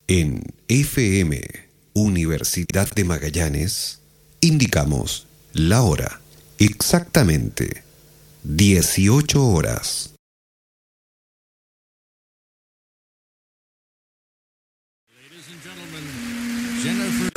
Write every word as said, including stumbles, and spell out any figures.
En F M, Universidad de Magallanes, indicamos la hora. Exactamente dieciocho horas. Ladies and gentlemen, Jennifer